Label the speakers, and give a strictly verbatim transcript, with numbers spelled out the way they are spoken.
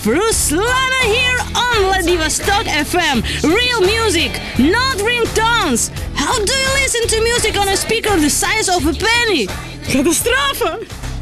Speaker 1: Ruslana here on Vladivostok F M. Real music, not ringtones. How do you listen to music on a speaker the size of a penny? Катастрофа!